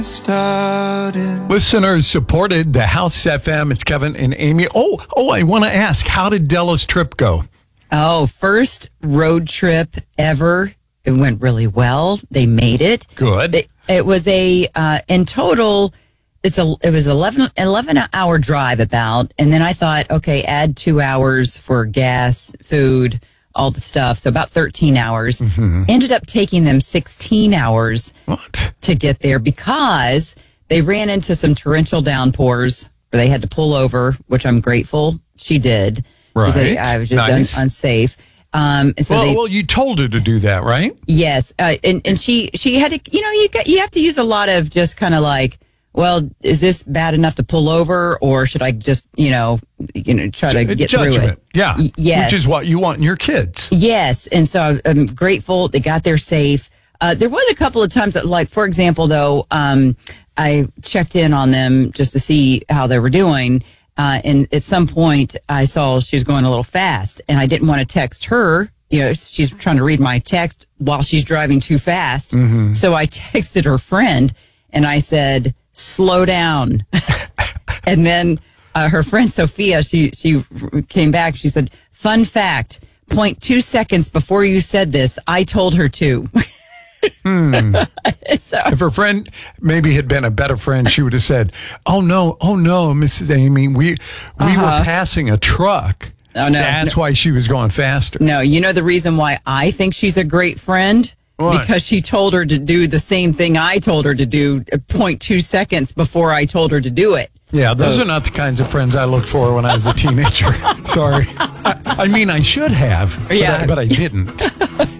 started. Listeners supported the House FM. It's Kevin and Amy. I want to ask, how did Della's trip go? Oh, first road trip ever. It went really well. They made it. Good. It was in total, it was 11-hour drive about. And then I thought, okay, add 2 hours for gas, food, all the stuff. So about 13 hours. Mm-hmm. Ended up taking them 16 hours to get there because they ran into some torrential downpours where they had to pull over, which I'm grateful she did. Right. I was just unsafe. And so you told her to do that, right? Yes. And she had to, you have to use a lot of just kind of like, well, is this bad enough to pull over, or should I just, try to get through it? Yeah. Yes. Which is what you want in your kids. Yes. And so I'm grateful they got there safe. There was a couple of times that, like, for example, though, I checked in on them just to see how they were doing. And at some point I saw she was going a little fast and I didn't want to text her. She's trying to read my text while she's driving too fast. Mm-hmm. So I texted her friend and I said, slow down. And then her friend Sophia, she came back. She said, fun fact, 0.2 seconds before you said this, I told her to. So, if her friend maybe had been a better friend, she would have said, oh no, Mrs. Amy, we were passing a truck. Oh, no, that's why she was going faster. No, the reason why I think she's a great friend? What? Because she told her to do the same thing I told her to do 0.2 seconds before I told her to do it. Yeah, those are not the kinds of friends I looked for when I was a teenager. Sorry. I mean, I should have, but I didn't.